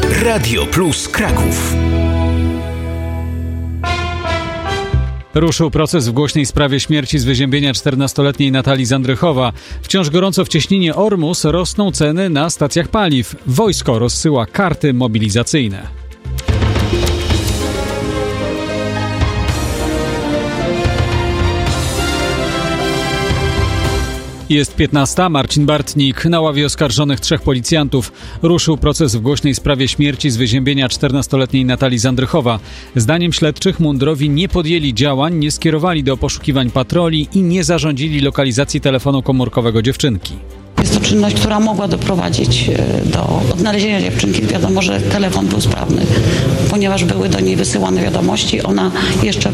Radio Plus Kraków. Ruszył proces w głośnej sprawie śmierci z wyziębienia 14-letniej Natalii Zandrychowa. Wciąż gorąco w cieśninie Ormus rosną ceny na stacjach paliw. Wojsko rozsyła karty mobilizacyjne. Jest 15. Marcin Bartnik. Na ławie oskarżonych 3 policjantów. Ruszył proces w głośnej sprawie śmierci z wyziębienia 14-letniej Natalii Zandrychowa. Zdaniem śledczych mundurowi nie podjęli działań, nie skierowali do poszukiwań patroli i nie zarządzili lokalizacji telefonu komórkowego dziewczynki. Jest to czynność, która mogła doprowadzić do odnalezienia dziewczynki. Wiadomo, że telefon był sprawny, ponieważ były do niej wysyłane wiadomości. Ona jeszcze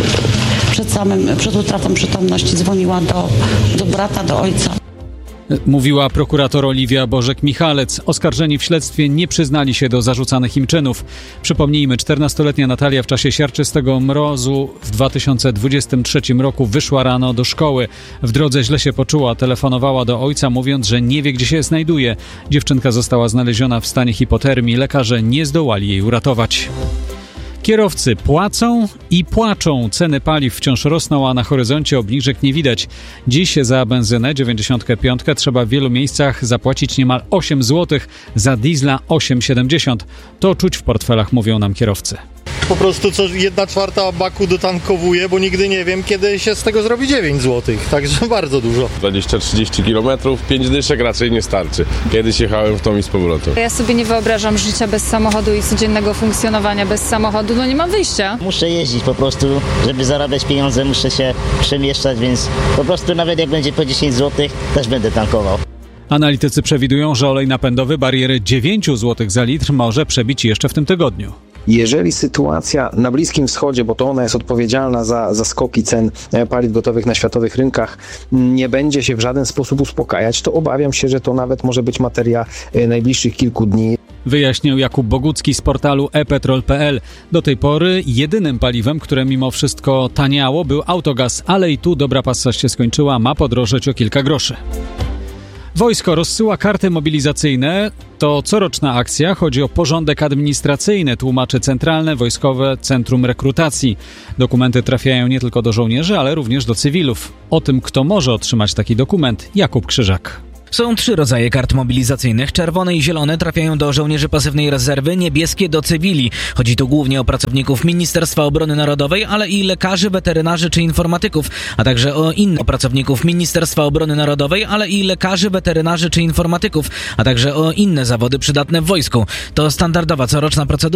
przed utratą przytomności dzwoniła do brata, do ojca. Mówiła prokurator Oliwia Bożek-Michalec. Oskarżeni w śledztwie nie przyznali się do zarzucanych im czynów. Przypomnijmy, 14-letnia Natalia w czasie siarczystego mrozu w 2023 roku wyszła rano do szkoły. W drodze źle się poczuła, telefonowała do ojca, mówiąc, że nie wie, gdzie się znajduje. Dziewczynka została znaleziona w stanie hipotermii. Lekarze nie zdołali jej uratować. Kierowcy płacą i płaczą. Ceny paliw wciąż rosną, a na horyzoncie obniżek nie widać. Dziś za benzynę 95 trzeba w wielu miejscach zapłacić niemal 8 zł, za diesla 8,70. To czuć w portfelach, mówią nam kierowcy. Po prostu 1/4 baku dotankowuję, bo nigdy nie wiem, kiedy się z tego zrobi 9 zł. Także bardzo dużo. 20-30 km, 5 dyszek raczej nie starczy. Kiedyś jechałem w tą i z powrotem. Ja sobie nie wyobrażam życia bez samochodu i codziennego funkcjonowania bez samochodu. No nie mam wyjścia. Muszę jeździć po prostu, żeby zarabiać pieniądze, muszę się przemieszczać, więc po prostu nawet jak będzie po 10 zł, też będę tankował. Analitycy przewidują, że olej napędowy bariery 9 zł za litr może przebić jeszcze w tym tygodniu. Jeżeli sytuacja na Bliskim Wschodzie, bo to ona jest odpowiedzialna za skoki cen paliw gotowych na światowych rynkach, nie będzie się w żaden sposób uspokajać, to obawiam się, że to nawet może być materia najbliższych kilku dni. Wyjaśnił Jakub Bogucki z portalu ePetrol.pl. Do tej pory jedynym paliwem, które mimo wszystko taniało, był autogaz, ale i tu dobra passa się skończyła, ma podrożeć o kilka groszy. Wojsko rozsyła karty mobilizacyjne. To coroczna akcja. Chodzi o porządek administracyjny, tłumaczy Centralne Wojskowe Centrum Rekrutacji. Dokumenty trafiają nie tylko do żołnierzy, ale również do cywilów. O tym, kto może otrzymać taki dokument, Jakub Krzyżak. Są 3 rodzaje kart mobilizacyjnych. Czerwone i zielone trafiają do żołnierzy pasywnej rezerwy, niebieskie do cywili. Chodzi tu głównie o pracowników Ministerstwa Obrony Narodowej, ale i lekarzy, weterynarzy czy informatyków, a także o innych pracowników Ministerstwa Obrony Narodowej, ale i lekarzy, weterynarzy czy informatyków, a także o inne zawody przydatne w wojsku. To standardowa coroczna procedura.